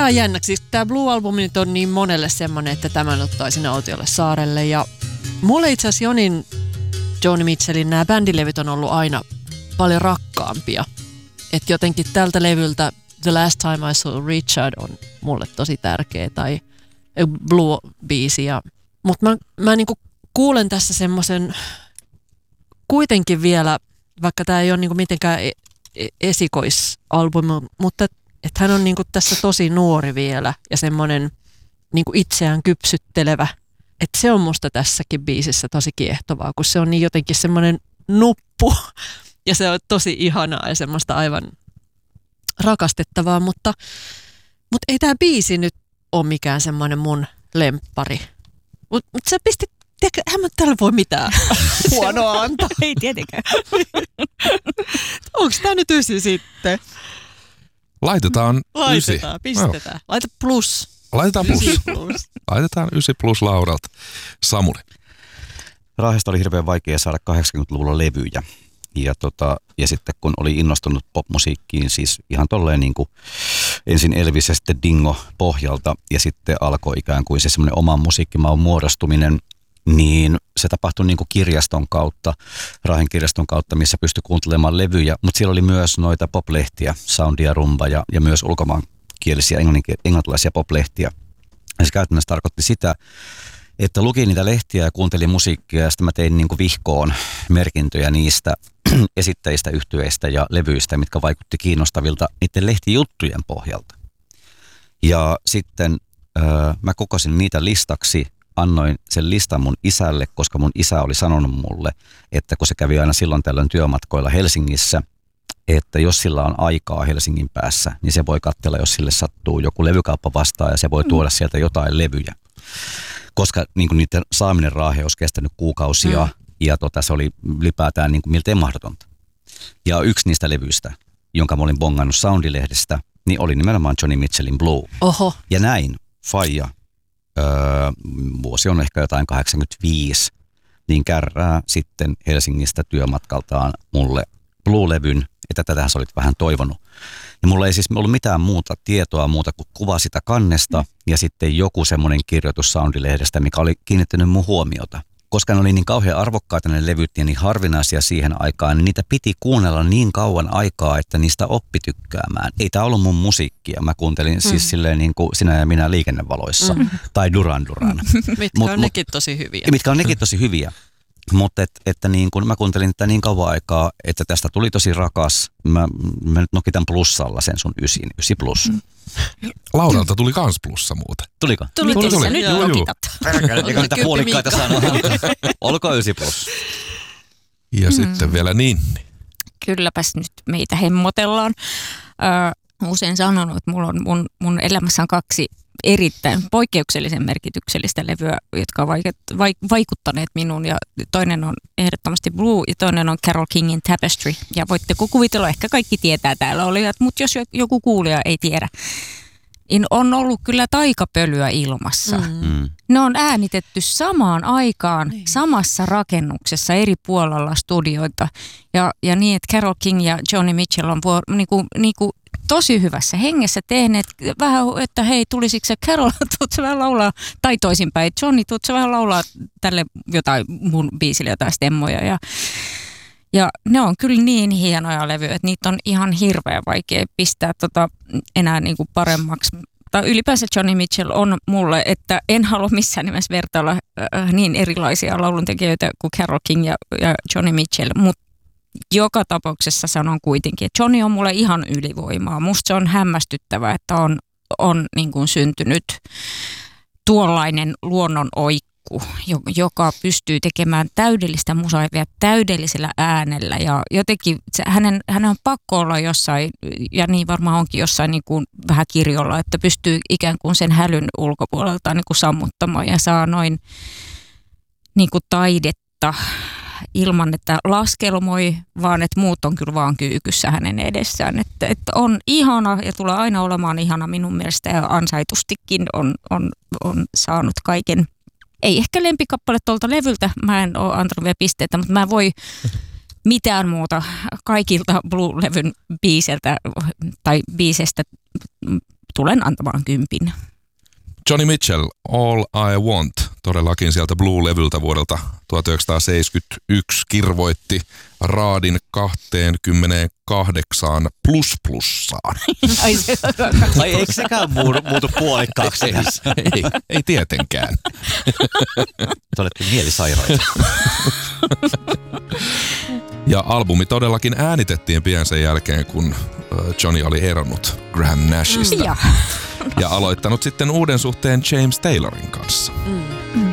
vaan jännäksi. Siis tämä Blue-albumi nyt on niin monelle semmoinen, että tämän ottaa sinne autiolle saarelle. Ja mulle itse asiassa Joni Mitchellin nämä bändilevyt on ollut aina paljon rakkaampia. Että jotenkin tältä levyltä The Last Time I Saw Richard on mulle tosi tärkeä, tai Blue-biisi. Mutta mä niinku kuulen tässä semmoisen kuitenkin vielä, vaikka tämä ei ole niinku mitenkään esikoisalbumi, mutta että hän on niinku tässä tosi nuori vielä ja semmoinen niinku itseään kypsyttelevä. Että se on musta tässäkin biisissä tosi kiehtovaa, kun se on niin jotenkin semmoinen nuppu ja se on tosi ihanaa ja semmoista aivan rakastettavaa, mutta ei tämä biisi nyt ole mikään semmoinen mun lemppari. Mutta sä pistit, eihän mä tällä voi mitään huonoa antaa. Ei tietenkään. Onko tämä nyt 9 sitten? Laitetaan 9. Pistetään. Laita plus. Laitetaan plus. Laitetaan 9+ Lauralta. Samuli. Raahesta oli hirveän vaikea saada 80-luvulla levyjä. Ja sitten kun oli innostunut popmusiikkiin, siis ihan tolleen niin kuin ensin Elvis ja sitten Dingo pohjalta, ja sitten alkoi ikään kuin se semmoinen oman musiikkimaun muodostuminen, niin se tapahtui niin kuin kirjaston kautta, Raahen kirjaston kautta, missä pystyi kuuntelemaan levyjä, mutta siellä oli myös noita poplehtiä, Sound ja Rumba ja myös ulkomaankielisiä englantilaisia poplehtiä. Ja se käytännössä tarkoitti sitä, että lukin niitä lehtiä ja kuuntelin musiikkia ja sitten mä tein niin kuin vihkoon merkintöjä niistä esittäjistä, yhtyeistä ja levyistä, mitkä vaikutti kiinnostavilta niiden lehtijuttujen pohjalta. Ja sitten mä kokosin niitä listaksi, annoin sen listan mun isälle, koska mun isä oli sanonut mulle, että kun se kävi aina silloin tällöin työmatkoilla Helsingissä, että jos sillä on aikaa Helsingin päässä, niin se voi katsella, jos sille sattuu joku levykauppa vastaan ja se voi tuoda sieltä jotain levyjä. Koska niin niiden saaminen Raaheen olisi kestänyt kuukausia ja se oli ylipäätään niin miltei mahdotonta. Ja yksi niistä levyistä, jonka mä olin bongannut Soundilehdestä, niin oli nimenomaan Joni Mitchellin Blue. Oho. Ja näin faija, vuosi on ehkä jotain 85, niin kärrää sitten Helsingistä työmatkaltaan mulle Blue-levyn, että tätähän sä olit vähän toivonut. Ja mulla ei siis ollut mitään muuta tietoa muuta kuin kuva sitä kannesta ja sitten joku semmoinen kirjoitus Soundilehdestä, mikä oli kiinnittänyt mun huomiota. Koska ne oli niin kauhean arvokkaita ne levyt ja niin harvinaisia siihen aikaan, niin niitä piti kuunnella niin kauan aikaa, että niistä oppi tykkäämään. Ei tää ollut mun musiikkia. Mä kuuntelin siis silleen niin kuin Sinä ja minä liikennevaloissa tai Duran Duran. Mitkä on nekin tosi hyviä. Mitkä on nekin tosi hyviä. Mutta että niin kun mä kuuntelin tätä niin kauan aikaa, että tästä tuli tosi rakas. Mä nyt nokitan plussalla sen sun 9+. Lauralta tuli kans plussa muuten. Tuliko? Tuli. Nyt nokitat. Eikä niitä puolikkaita sanoa. Olko 9+. Ja sitten vielä Ninni. Kylläpäs nyt meitä hemmotellaan. Usein sanonut, että mulla on mun elämässä on 2 erittäin poikkeuksellisen merkityksellistä levyä, jotka ovat vaikuttaneet minuun. Ja toinen on ehdottomasti Blue ja toinen on Carole Kingin Tapestry. Ja voitte kuvitella, ehkä kaikki tietää täällä olijat, mutta jos joku kuulija ei tiedä, niin on ollut kyllä taikapölyä ilmassa. Ne on äänitetty samaan aikaan samassa rakennuksessa eri puolella studioita. Ja niin, että Carole King ja Joni Mitchell on niinku tosi hyvässä hengessä tehneet vähän, että hei, tulisiko se Carole, tuutko vähän laulaa, tai toisinpäin, Johnny, tuutko vähän laulaa tälle jotain mun biisille jotain stemmoja. Ja ne on kyllä niin hienoja levyjä, että niitä on ihan hirveän vaikea pistää enää niinku paremmaksi. Tai ylipäänsä Joni Mitchell on mulle, että en halua missään nimessä vertailla niin erilaisia lauluntekijöitä kuin Carole King ja Joni Mitchell, mutta joka tapauksessa sanon kuitenkin, että Johnny on mulle ihan ylivoimaa. Musta se on hämmästyttävää, että on niin kuin syntynyt tuollainen luonnon oikku, joka pystyy tekemään täydellistä musaa vielä täydellisellä äänellä. Ja jotenkin hänen on pakko olla jossain, ja niin varmaan onkin jossain niin kuin vähän kirjolla, että pystyy ikään kuin sen hälyn ulkopuolelta niin kuin sammuttamaan ja saa noin niin kuin taidetta ilman, että laskelmoi, vaan että muut on kyllä vaan kyykyssä hänen edessään. Että on ihana ja tulee aina olemaan ihana minun mielestä ja ansaitustikin on saanut kaiken. Ei ehkä lempikappale tuolta levyltä, mä en ole antanut vielä pisteitä, mutta mä voi mitään muuta kaikilta Blue-levyn biiseltä tai biisestä tulen antamaan 10. Joni Mitchell, All I Want, todellakin sieltä Blue-levyltä vuodelta 1971 kirvoitti raadin 28 plussaan. Ai eikö sekään muutu puolikkaaksi? Ei tietenkään. Te olette mielisairaita. Ja albumi todellakin äänitettiin pian sen jälkeen, kun Johnny oli eronnut Graham Nashista. Ja aloittanut sitten uuden suhteen James Taylorin kanssa.